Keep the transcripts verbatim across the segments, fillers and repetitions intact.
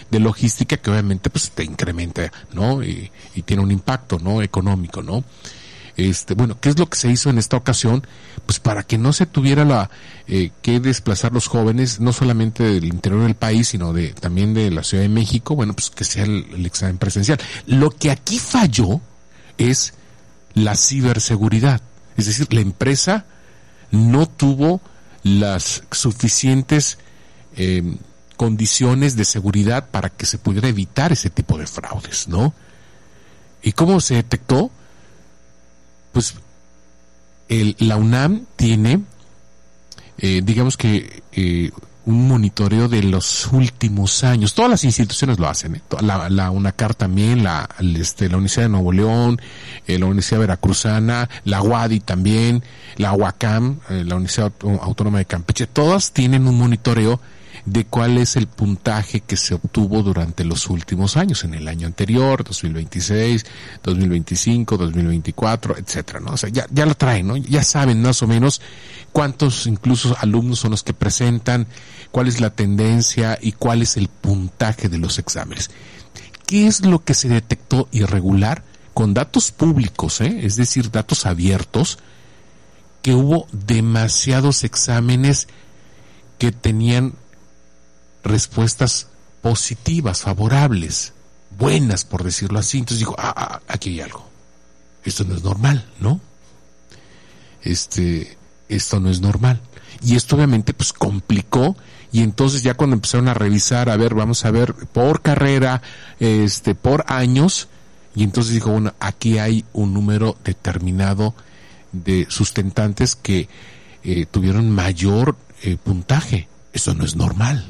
de logística que obviamente pues te incrementa, ¿no? Y, y tiene un impacto, ¿no? Económico, ¿no? Este, bueno, ¿qué es lo que se hizo en esta ocasión? Pues para que no se tuviera la eh, que desplazar los jóvenes, no solamente del interior del país, sino de también de la Ciudad de México, bueno, pues que sea el, el examen presencial. Lo que aquí falló es la ciberseguridad. Es decir, la empresa no tuvo las suficientes eh, condiciones de seguridad para que se pudiera evitar ese tipo de fraudes, ¿no? ¿Y cómo se detectó? Pues el, la UNAM tiene, eh, digamos que, eh, un monitoreo de los últimos años. Todas las instituciones lo hacen, ¿eh? La, la UNACAR también, la, este, la Universidad de Nuevo León, eh, la Universidad Veracruzana, la UADY también, la UACAM, eh, la Universidad Autónoma de Campeche. Todas tienen un monitoreo de cuál es el puntaje que se obtuvo durante los últimos años, en el año anterior, dos mil veintiséis, dos mil veinticinco, dos mil veinticuatro, etcétera, ¿no? O sea, ya, ya lo traen, ¿no? Ya saben más o menos cuántos incluso alumnos son los que presentan, cuál es la tendencia y cuál es el puntaje de los exámenes. ¿Qué es lo que se detectó irregular? Con datos públicos, ¿eh? Es decir, datos abiertos, que hubo demasiados exámenes que tenían respuestas positivas, favorables, buenas, por decirlo así. Entonces dijo, ah, ah, aquí hay algo. Esto no es normal, ¿no? Este, esto no es normal. Y esto obviamente pues complicó, y entonces ya cuando empezaron a revisar, a ver, vamos a ver, por carrera, este, por años, y entonces dijo, bueno, aquí hay un número determinado de sustentantes que eh, tuvieron mayor eh, puntaje. Eso no es normal,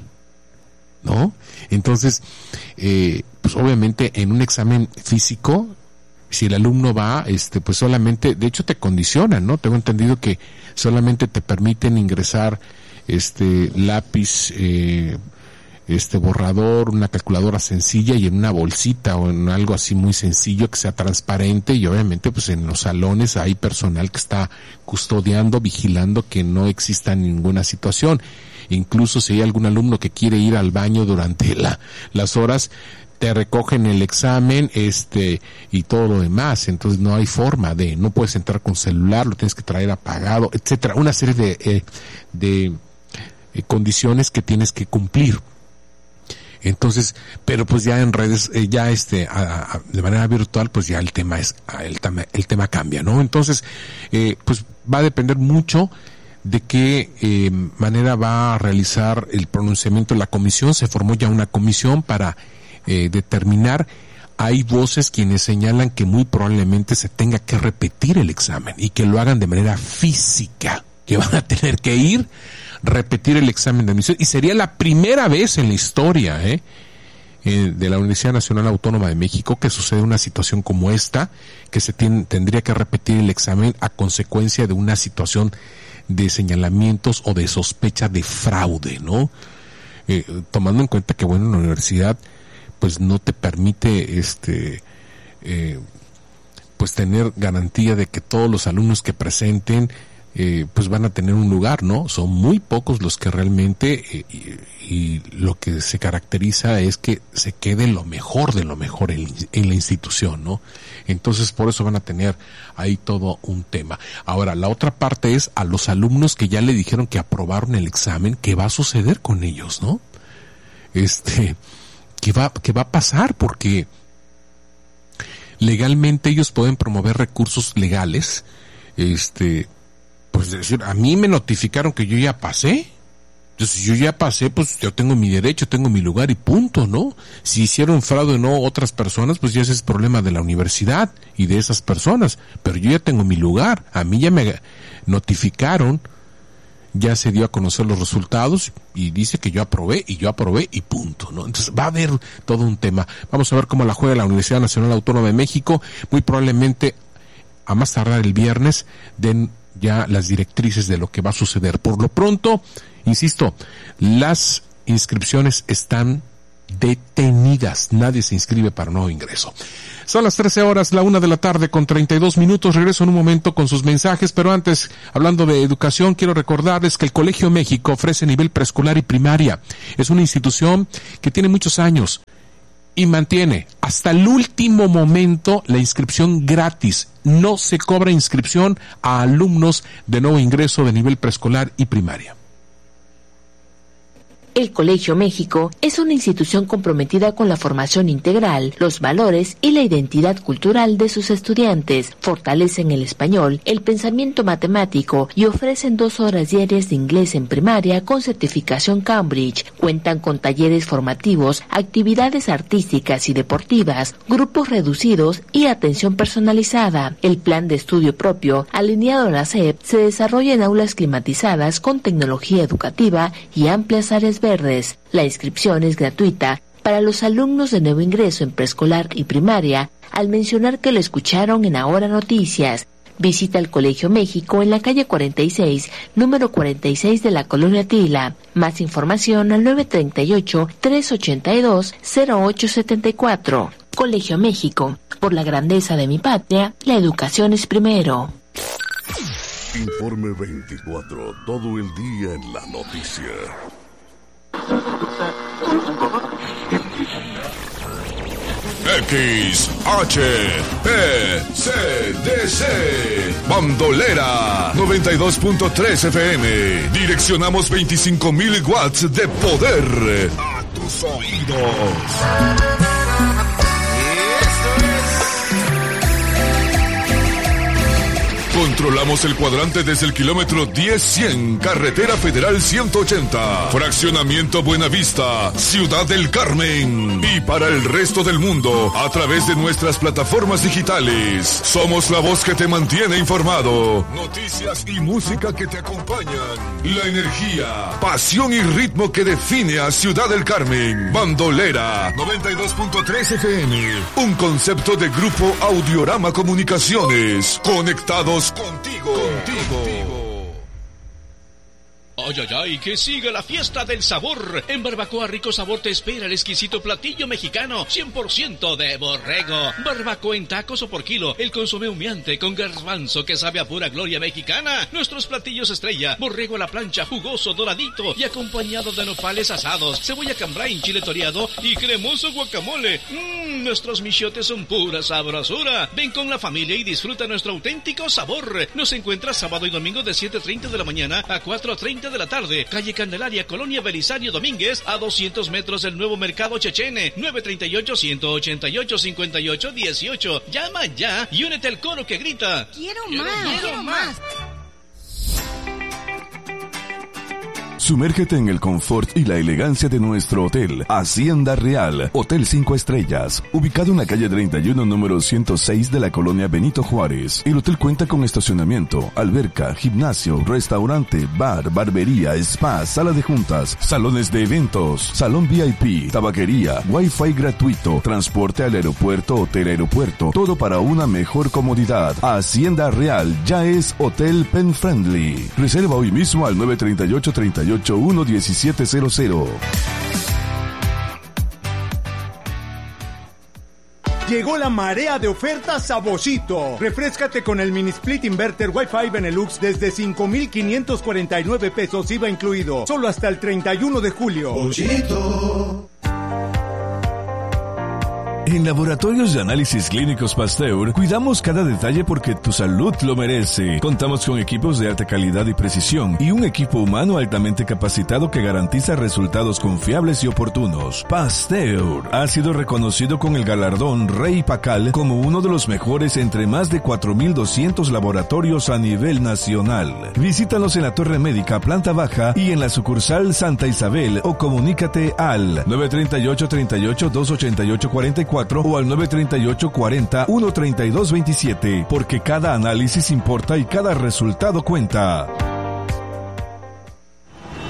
¿no? Entonces, eh, pues obviamente en un examen físico, si el alumno va, este, pues solamente, de hecho te condicionan, ¿no? Tengo entendido que solamente te permiten ingresar, este, lápiz, eh, este, borrador, una calculadora sencilla y en una bolsita o en algo así muy sencillo que sea transparente, y obviamente pues en los salones hay personal que está custodiando, vigilando que no exista ninguna situación. Incluso si hay algún alumno que quiere ir al baño durante la, las horas, te recogen el examen, este, y todo lo demás. Entonces no hay forma de, no puedes entrar con celular, lo tienes que traer apagado, etcétera. Una serie de, eh, de eh, condiciones que tienes que cumplir. Entonces, pero pues ya en redes, eh, ya este, a, a, de manera virtual, pues ya el tema es, el tema, el tema cambia, ¿no? Entonces, eh, pues va a depender mucho de qué eh, manera va a realizar el pronunciamiento de la comisión. Se formó ya una comisión para eh, determinar. Hay voces quienes señalan que muy probablemente se tenga que repetir el examen y que lo hagan de manera física, que van a tener que ir, repetir el examen de admisión, y sería la primera vez en la historia eh, eh, de la Universidad Nacional Autónoma de México que sucede una situación como esta, que se tiene, tendría que repetir el examen a consecuencia de una situación de señalamientos o de sospecha de fraude, ¿no? Eh, tomando en cuenta que, bueno, la universidad pues no te permite este eh, pues tener garantía de que todos los alumnos que presenten eh, pues van a tener un lugar, ¿no? Son muy pocos los que realmente, eh, y, y lo que se caracteriza es que se quede lo mejor de lo mejor en, en la institución, ¿no? Entonces por eso van a tener ahí todo un tema. Ahora, la otra parte es a los alumnos que ya le dijeron que aprobaron el examen, ¿qué va a suceder con ellos, no? Este, ¿qué va, qué va a pasar? Porque legalmente ellos pueden promover recursos legales, este, pues decir, a mí me notificaron que yo ya pasé. Entonces, si yo ya pasé, pues yo tengo mi derecho, tengo mi lugar y punto, ¿no? Si hicieron fraude o no otras personas, pues ya ese es problema de la universidad y de esas personas. Pero yo ya tengo mi lugar, a mí ya me notificaron, ya se dio a conocer los resultados y dice que yo aprobé y yo aprobé y punto, ¿no? Entonces va a haber todo un tema. Vamos a ver cómo la juega la Universidad Nacional Autónoma de México. Muy probablemente, a más tardar el viernes, den ya las directrices de lo que va a suceder. Por lo pronto, insisto, las inscripciones están detenidas. Nadie se inscribe para nuevo ingreso. Son las trece horas, la una de la tarde con treinta y dos minutos. Regreso en un momento con sus mensajes, pero antes, hablando de educación, quiero recordarles que el Colegio México ofrece nivel preescolar y primaria. Es una institución que tiene muchos años y mantiene hasta el último momento la inscripción gratis. No se cobra inscripción a alumnos de nuevo ingreso de nivel preescolar y primaria. El Colegio México es una institución comprometida con la formación integral, los valores y la identidad cultural de sus estudiantes. Fortalecen el español, el pensamiento matemático y ofrecen dos horas diarias de inglés en primaria con certificación Cambridge. Cuentan con talleres formativos, actividades artísticas y deportivas, grupos reducidos y atención personalizada. El plan de estudio propio, alineado a la S E P, se desarrolla en aulas climatizadas con tecnología educativa y amplias áreas verdes. Verdes. La inscripción es gratuita para los alumnos de nuevo ingreso en preescolar y primaria, al mencionar que lo escucharon en Ahora Noticias. Visita el Colegio México en la calle cuarenta y seis, número cuarenta y seis de la Colonia Tila. Más información al nueve tres ocho, tres ocho dos, cero ocho siete cuatro. Colegio México. Por la grandeza de mi patria, la educación es primero. Informe veinticuatro, todo el día en la noticia. X H P C D C Bandolera noventa y dos punto tres F M. Direccionamos veinticinco mil watts de poder a tus oídos. Controlamos el cuadrante desde el kilómetro diez cien, Carretera Federal ciento ochenta, Fraccionamiento Buenavista, Ciudad del Carmen. Y para el resto del mundo, a través de nuestras plataformas digitales. Somos la voz que te mantiene informado. Noticias y música que te acompañan. La energía, pasión y ritmo que define a Ciudad del Carmen. Bandolera noventa y dos punto tres F M. Un concepto de Grupo Audiorama Comunicaciones. Conectados contigo, contigo. Ay, ay, ay, que siga la fiesta del sabor. En Barbacoa Rico Sabor te espera el exquisito platillo mexicano cien por ciento de borrego. Barbacoa en tacos o por kilo. El consomé humeante con garbanzo que sabe a pura gloria mexicana. Nuestros platillos estrella. Borrego a la plancha, jugoso, doradito y acompañado de nopales asados, cebolla cambray, chile toreado y cremoso guacamole. Mmm, nuestros michotes son pura sabrosura. Ven con la familia y disfruta nuestro auténtico sabor. Nos encuentras sábado y domingo de siete treinta de la mañana a cuatro treinta de la tarde, calle Candelaria, Colonia Belisario Domínguez, a doscientos metros del nuevo mercado Chechene. Nueve treinta y ocho, ciento ochenta y ocho, cincuenta y ocho, dieciocho. Llama ya y únete al coro que grita: ¡Quiero más! ¡Quiero más! Sumérgete en el confort y la elegancia de nuestro hotel, Hacienda Real, Hotel cinco Estrellas, ubicado en la calle treinta y uno, número ciento seis de la colonia Benito Juárez. El hotel cuenta con estacionamiento, alberca, gimnasio, restaurante, bar, barbería, spa, sala de juntas, salones de eventos, salón V I P, tabaquería, wifi gratuito, transporte al aeropuerto, hotel aeropuerto, todo para una mejor comodidad. Hacienda Real ya es Hotel Pen Friendly. Reserva hoy mismo al nueve treinta y ocho, treinta y ocho uno diecisiete cero cero. Llegó la marea de ofertas a Boschito. Refréscate con el mini split inverter Wi-Fi Benelux desde cinco mil quinientos cuarenta y nueve pesos I V A incluido. Solo hasta el treinta y uno de julio. Boschito. En Laboratorios de Análisis Clínicos Pasteur, cuidamos cada detalle porque tu salud lo merece. Contamos con equipos de alta calidad y precisión y un equipo humano altamente capacitado que garantiza resultados confiables y oportunos. Pasteur ha sido reconocido con el galardón Rey Pacal como uno de los mejores entre más de cuatro mil doscientos laboratorios a nivel nacional. Visítanos en la Torre Médica, planta baja y en la sucursal Santa Isabel o comunícate al nueve treinta y ocho, treinta y ocho, doscientos ochenta y ocho, cuarenta y cuatro o al nueve treinta y ocho, cuarenta, uno treinta y dos veintisiete, porque cada análisis importa y cada resultado cuenta.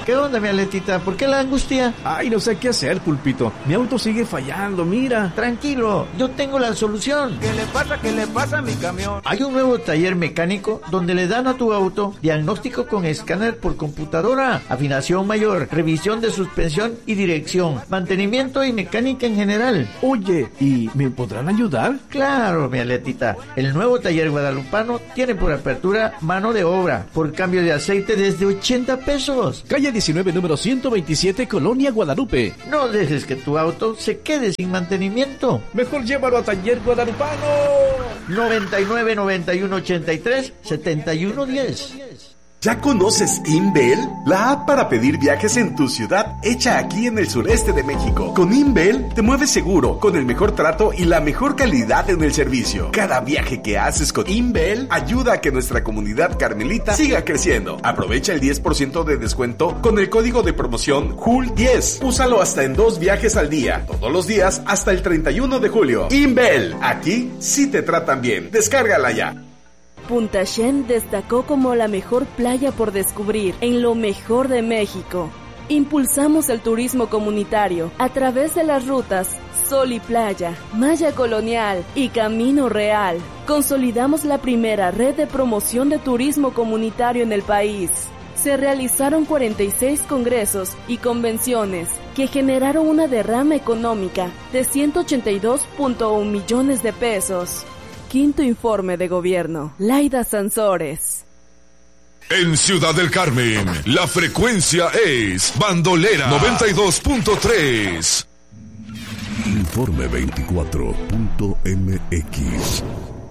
¿Qué onda, mi Aletita? ¿Por qué la angustia? Ay, no sé qué hacer, Pulpito. Mi auto sigue fallando, mira. Tranquilo, yo tengo la solución. ¿Qué le pasa? ¿Qué le pasa a mi camión? Hay un nuevo taller mecánico donde le dan a tu auto diagnóstico con escáner por computadora, afinación mayor, revisión de suspensión y dirección, mantenimiento y mecánica en general. Oye, ¿y me podrán ayudar? Claro, mi Aletita. El nuevo taller guadalupano tiene por apertura mano de obra, por cambio de aceite desde ochenta pesos. Calle diecinueve, número ciento veintisiete, Colonia Guadalupe. No dejes que tu auto se quede sin mantenimiento. Mejor llévalo a Taller Guadalupano. noventa y nueve, noventa y uno, ochenta y tres, setenta y uno, diez. ¿Ya conoces Inbel? La app para pedir viajes en tu ciudad, hecha aquí en el sureste de México. Con Inbel te mueves seguro, con el mejor trato y la mejor calidad en el servicio. Cada viaje que haces con Inbel ayuda a que nuestra comunidad carmelita siga creciendo. Aprovecha el diez por ciento de descuento con el código de promoción J U L diez. Úsalo hasta en dos viajes al día, todos los días hasta el treinta y uno de julio. Inbel, aquí sí te tratan bien. Descárgala ya. Punta Shen destacó como la mejor playa por descubrir en lo mejor de México. Impulsamos el turismo comunitario a través de las rutas Sol y Playa, Maya Colonial y Camino Real. Consolidamos la primera red de promoción de turismo comunitario en el país. Se realizaron cuarenta y seis congresos y convenciones que generaron una derrama económica de ciento ochenta y dos punto uno millones de pesos. Quinto informe de gobierno. Laida Sansores. En Ciudad del Carmen, la frecuencia es Bandolera noventa y dos punto tres. Informe veinticuatro punto m x.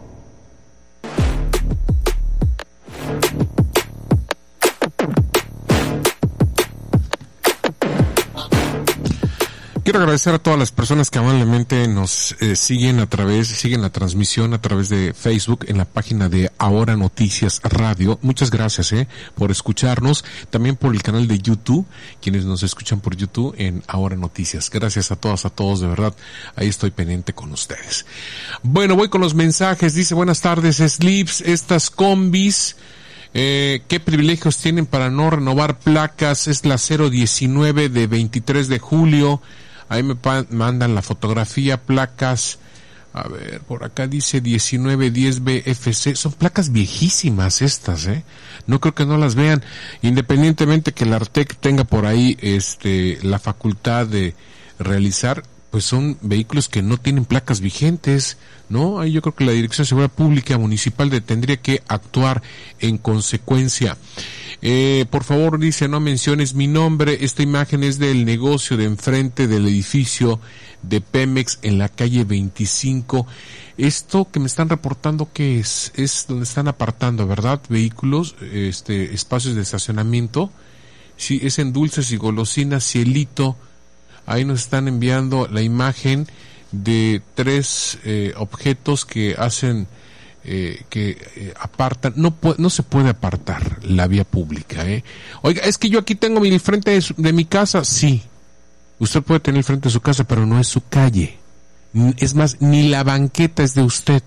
Quiero agradecer a todas las personas que amablemente nos eh, siguen a través, siguen la transmisión a través de Facebook en la página de Ahora Noticias Radio. Muchas gracias, eh, por escucharnos. También por el canal de YouTube, quienes nos escuchan por YouTube en Ahora Noticias. Gracias a todas, a todos, de verdad. Ahí estoy pendiente con ustedes. Bueno, voy con los mensajes. Dice, buenas tardes, Slips, estas combis, Eh, ¿qué privilegios tienen para no renovar placas? Es la cero diecinueve de veintitrés de julio. Ahí me pa- mandan la fotografía, placas. A ver, por acá dice diecinueve diez B F C. Son placas viejísimas estas, ¿eh? No creo que no las vean. Independientemente que la Artec tenga por ahí este la facultad de realizar, pues son vehículos que no tienen placas vigentes, ¿no? Ahí yo creo que la Dirección de Seguridad Pública Municipal de, tendría que actuar en consecuencia. Eh, por favor, dice, no menciones mi nombre. Esta imagen es del negocio de enfrente del edificio de Pemex en la calle veinticinco. Esto que me están reportando, ¿qué es? Es donde están apartando, ¿verdad? Vehículos, este, espacios de estacionamiento. Sí, es en Dulces y Golosinas Cielito. Ahí nos están enviando la imagen de tres eh, objetos que hacen eh, que eh, apartan. No pu- no se puede apartar la vía pública, ¿eh? Oiga, es que yo aquí tengo mi frente de, su, de mi casa. Sí, usted puede tener el frente de su casa, pero no es su calle. Es más, ni la banqueta es de usted.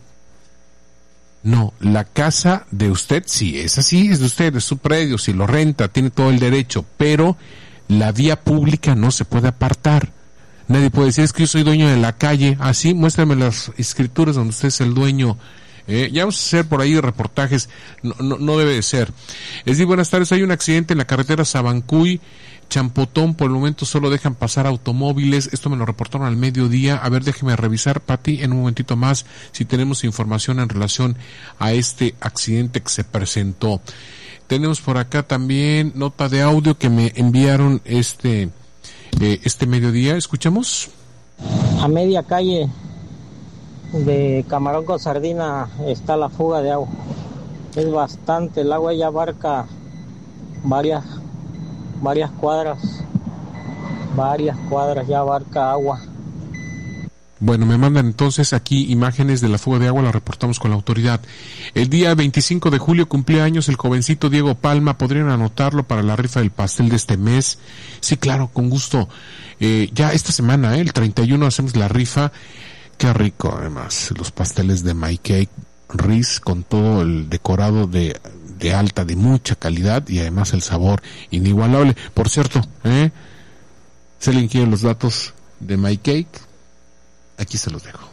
No, la casa de usted sí, es así, es de usted, es su predio, si lo renta, tiene todo el derecho, pero la vía pública no se puede apartar. Nadie puede decir, es que yo soy dueño de la calle. Así, muéstrame las escrituras donde usted es el dueño. Eh, ya vamos a hacer por ahí reportajes. No, no, no debe de ser. Les digo, buenas tardes. Hay un accidente en la carretera Sabancuy, Champotón. Por el momento solo dejan pasar automóviles. Esto me lo reportaron al mediodía. A ver, déjeme revisar, Pati, en un momentito más, si tenemos información en relación a este accidente que se presentó. Tenemos por acá también nota de audio que me enviaron este eh, este mediodía. ¿Escuchamos? A media calle de Camarón con Sardina está la fuga de agua. Es bastante, el agua ya abarca varias varias cuadras, varias cuadras ya abarca agua. Bueno, me mandan entonces aquí imágenes de la fuga de agua, la reportamos con la autoridad. El día veinticinco de julio cumplía años el jovencito Diego Palma. ¿Podrían anotarlo para la rifa del pastel de este mes? Sí, claro, con gusto. Eh, ya esta semana, ¿eh? El treinta y uno hacemos la rifa. Qué rico, además, los pasteles de My Cake Riz con todo el decorado de, de alta, de mucha calidad y además el sabor inigualable. Por cierto, ¿eh? ¿Se le quiere los datos de My Cake? Aquí se los dejo.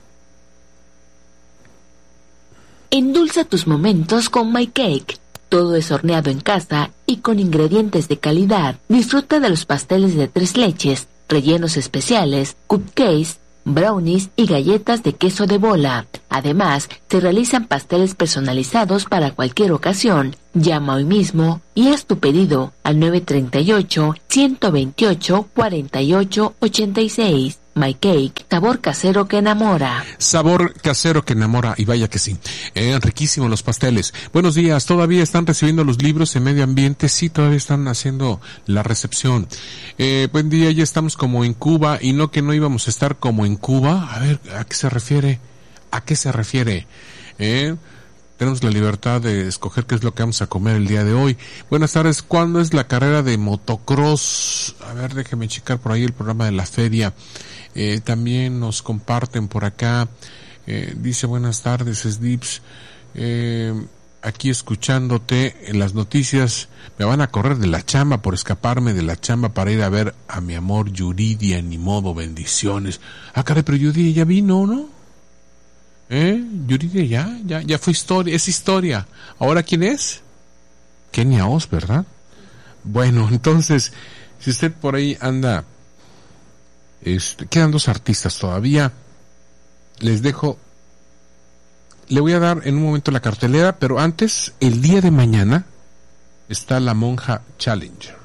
Endulza tus momentos con My Cake. Todo es horneado en casa y con ingredientes de calidad. Disfruta de los pasteles de tres leches, rellenos especiales, cupcakes, brownies y galletas de queso de bola. Además, se realizan pasteles personalizados para cualquier ocasión. Llama hoy mismo y haz tu pedido al nueve tres ocho, uno dos ocho, cuatro ocho ocho seis. My Cake, sabor casero que enamora. Sabor casero que enamora, y vaya que sí. Eh, riquísimos los pasteles. Buenos días, ¿todavía están recibiendo los libros en medio ambiente? Sí, todavía están haciendo la recepción. Eh, buen día, ya estamos como en Cuba, y no que no íbamos a estar como en Cuba. A ver, ¿a qué se refiere? ¿A qué se refiere? Eh... Tenemos la libertad de escoger qué es lo que vamos a comer el día de hoy. Buenas tardes, ¿cuándo es la carrera de motocross? A ver, déjeme checar por ahí el programa de la feria. Eh, también nos comparten por acá, eh, dice buenas tardes, Slips, eh, aquí escuchándote en las noticias. Me van a correr de la chamba por escaparme de la chamba para ir a ver a mi amor Yuridia, ni modo, bendiciones. Ah, caray, pero Yuridia ya vino, ¿no? ¿Eh? Yuridia ya, ya, ya fue historia, es historia. ¿Ahora quién es? Kenia Oz, ¿verdad? Bueno, entonces, si usted por ahí anda, este, quedan dos artistas todavía. Les dejo, le voy a dar en un momento la cartelera, pero antes, el día de mañana, está la Monja Challenge.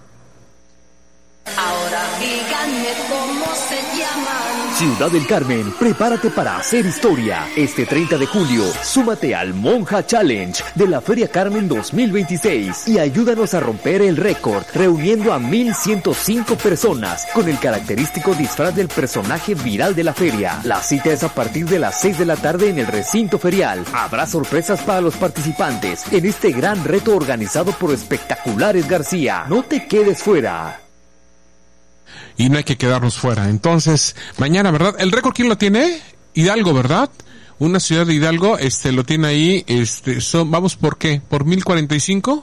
Ahora díganme cómo se llaman. Ciudad del Carmen, prepárate para hacer historia. Este treinta de julio, súmate al Monja Challenge de la Feria Carmen dos mil veintiséis y ayúdanos a romper el récord, reuniendo a mil ciento cinco personas con el característico disfraz del personaje viral de la feria. La cita es a partir de las seis de la tarde en el recinto ferial. Habrá sorpresas para los participantes en este gran reto organizado por Espectaculares García. No te quedes fuera. Y no hay que quedarnos fuera. Entonces, mañana, ¿verdad? ¿El récord quién lo tiene? Hidalgo, ¿verdad? Una ciudad de Hidalgo, este, lo tiene ahí, este, son, vamos, ¿por qué? ¿Por mil cuarenta y cinco?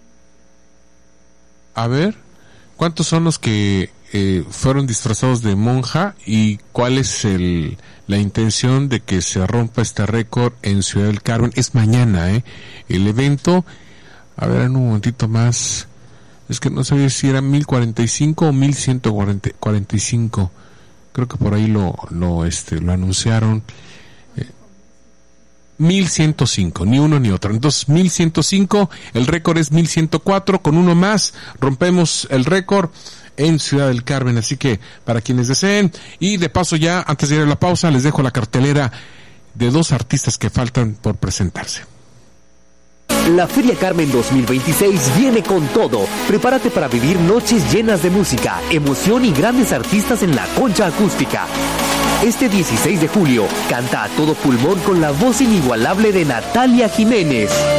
A ver, ¿cuántos son los que eh, fueron disfrazados de monja? ¿Y cuál es el, la intención de que se rompa este récord en Ciudad del Carmen? Es mañana, ¿eh? El evento, a ver, en un momentito más... Es que no sabía si era mil cuarenta y cinco o mil ciento cuarenta y cinco. Creo que por ahí lo, lo, este, lo anunciaron. Eh, mil ciento cinco, ni uno ni otro. Entonces, mil ciento cinco, el récord es mil ciento cuatro, con uno más rompemos el récord en Ciudad del Carmen. Así que, para quienes deseen, y de paso ya, antes de ir a la pausa, les dejo la cartelera de dos artistas que faltan por presentarse. La Feria Carmen dos mil veintiséis viene con todo. Prepárate para vivir noches llenas de música, emoción y grandes artistas en la concha acústica. Este dieciséis de julio, canta a todo pulmón con la voz inigualable de Natalia Jiménez.